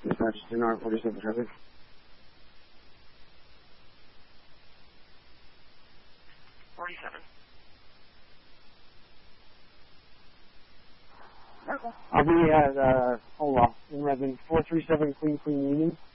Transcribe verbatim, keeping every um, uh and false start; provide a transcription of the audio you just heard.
Dispatch to R forty-seven traffic. forty-seven. I'll be at, uh, hold on, eleven, four three seven Queen Queen Union.